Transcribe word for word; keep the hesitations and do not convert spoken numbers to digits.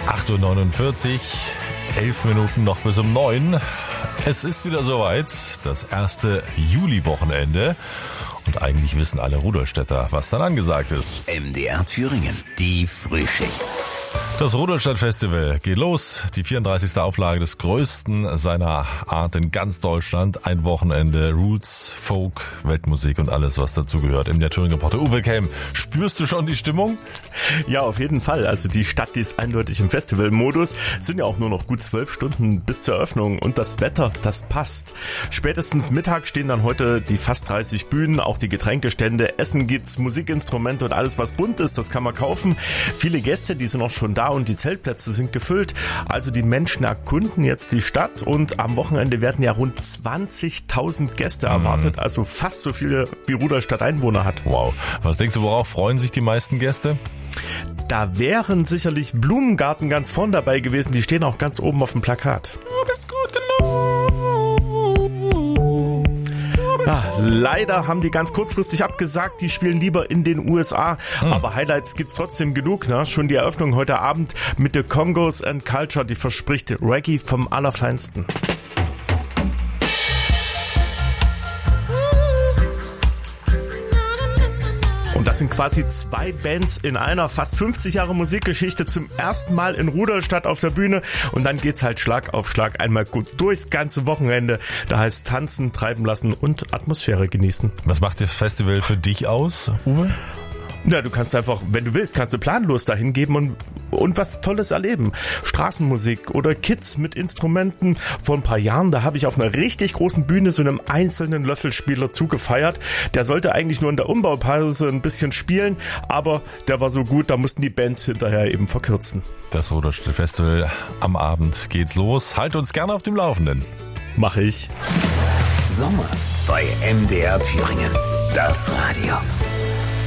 acht Uhr neunundvierzig, elf Minuten noch bis um neun. Es ist wieder soweit, das erste Juli-Wochenende. Und eigentlich wissen alle Rudolstädter, was dann angesagt ist. M D R Thüringen, die Frühschicht. Das Rudolstadt-Festival geht los. Die vierunddreißigste Auflage des größten seiner Art in ganz Deutschland. Ein Wochenende Roots, Folk, Weltmusik und alles, was dazugehört. Im der Thüringer Reporter Uwe Kelm. Spürst du schon die Stimmung? Ja, auf jeden Fall. Also die Stadt, die ist eindeutig im Festivalmodus. Es sind ja auch nur noch gut zwölf Stunden bis zur Eröffnung. Und das Wetter, das passt. Spätestens Mittag stehen dann heute die fast dreißig Bühnen, auch die Getränkestände. Essen gibt's, Musikinstrumente und alles, was bunt ist, das kann man kaufen. Viele Gäste, die sind auch schon da und die Zeltplätze sind gefüllt. Also die Menschen erkunden jetzt die Stadt und am Wochenende werden ja rund zwanzigtausend Gäste erwartet. Mhm. Also fast so viele wie Rudolstadt Einwohner hat. Wow. Was denkst du, worauf freuen sich die meisten Gäste? Da wären sicherlich Blumengarten ganz vorn dabei gewesen. Die stehen auch ganz oben auf dem Plakat. Du bist gut genug. Ja, leider haben die ganz kurzfristig abgesagt, die spielen lieber in den U S A, hm. aber Highlights gibt's trotzdem genug, ne? Schon die Eröffnung heute Abend mit The Congos and Culture, die verspricht Reggae vom Allerfeinsten. Und das sind quasi zwei Bands in einer, fast fünfzig Jahre Musikgeschichte, zum ersten Mal in Rudolstadt auf der Bühne. Und dann geht's halt Schlag auf Schlag einmal gut durchs ganze Wochenende. Da heißt tanzen, treiben lassen und Atmosphäre genießen. Was macht das Festival für dich aus, Uwe? Ja, du kannst einfach, wenn du willst, kannst du planlos dahin geben und, und was Tolles erleben. Straßenmusik oder Kids mit Instrumenten. Vor ein paar Jahren, da habe ich auf einer richtig großen Bühne so einem einzelnen Löffelspieler zugefeiert. Der sollte eigentlich nur in der Umbaupause ein bisschen spielen, aber der war so gut, da mussten die Bands hinterher eben verkürzen. Das Rudolstadt Festival, am Abend geht's los. Halt uns gerne auf dem Laufenden. Mach ich. Sommer bei M D R Thüringen. Das Radio.